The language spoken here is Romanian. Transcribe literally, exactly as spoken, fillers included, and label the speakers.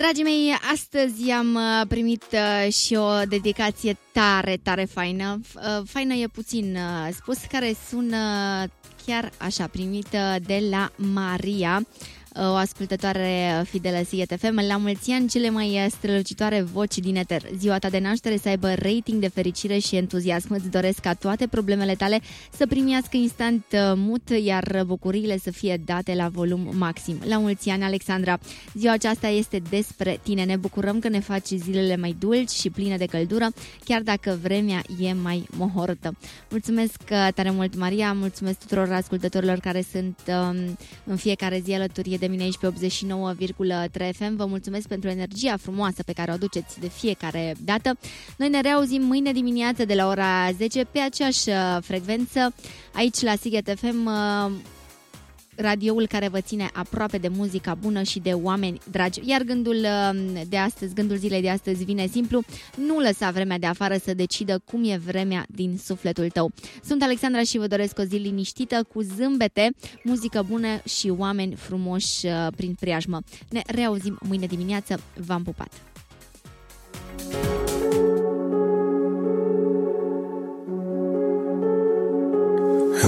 Speaker 1: Dragii mei, astăzi am primit și o dedicație tare, tare faină. Faină e puțin spus, care sună chiar așa, primită de la Maria, o ascultătoare fidelă S I E T F M. La mulți ani, cele mai strălucitoare voci din eter. Ziua ta de naștere să aibă rating de fericire și entuziasm. Îți doresc ca toate problemele tale să primească instant mut, iar bucuriile să fie date la volum maxim. La mulți ani, Alexandra. Ziua aceasta este despre tine. Ne bucurăm că ne faci zilele mai dulci și pline de căldură, chiar dacă vremea e mai mohorâtă. Mulțumesc tare mult, Maria. Mulțumesc tuturor ascultătorilor care sunt um, în fiecare zi alături de mine aici pe optzeci și nouă virgulă trei F M. Vă mulțumesc pentru energia frumoasă pe care o aduceți de fiecare dată. Noi ne reauzim mâine dimineață de la ora zece pe aceeași frecvență aici la S I E T F M, radioul care vă ține aproape de muzica bună și de oameni dragi. Iar gândul de astăzi, gândul zilei de astăzi vine simplu: nu lăsa vremea de afară să decidă cum e vremea din sufletul tău. Sunt Alexandra și vă doresc o zi liniștită, cu zâmbete, muzică bună și oameni frumoși prin preajmă. Ne reauzim mâine dimineață. V-am pupat!